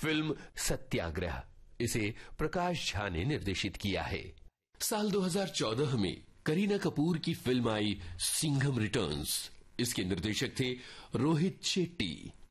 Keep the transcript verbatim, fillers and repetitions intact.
Film सत्याग्रह, इसे प्रकाश झा ने निर्देशित किया है। साल दो हज़ार चौदह में करीना कपूर की फिल्म आई सिंघम रिटर्न्स। इसके निर्देशक थे रोहित शेट्टी।